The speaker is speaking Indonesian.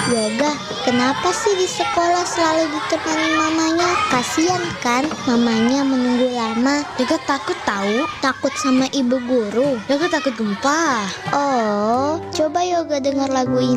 Yoga, kenapa sih di sekolah selalu ditemani mamanya? Kasian kan mamanya menunggu lama. Yoga takut tahu. Takut sama ibu guru. Yoga takut gempa. Oh, coba Yoga dengar lagu ini.